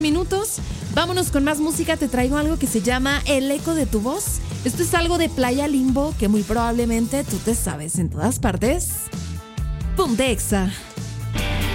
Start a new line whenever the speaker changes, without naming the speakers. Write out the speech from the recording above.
minutos. Vámonos con más música. Te traigo algo que se llama El eco de tu voz. Esto es algo de Playa Limbo que muy probablemente tú te sabes en todas partes. Ponte Exa.